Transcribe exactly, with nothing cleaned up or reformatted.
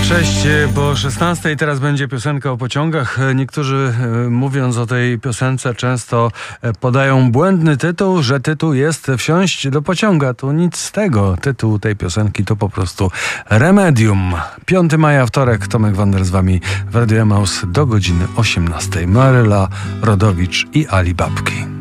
Cześć, po szesnastej teraz będzie piosenka o pociągach. Niektórzy, mówiąc o tej piosence, często podają błędny tytuł, że tytuł jest Wsiąść do pociąga. Tu nic z tego. Tytuł tej piosenki to po prostu Remedium. piątego maja, wtorek, Tomek Wander z wami w Radio Emaus do godziny osiemnastej. Maryla Rodowicz i Ali Babki.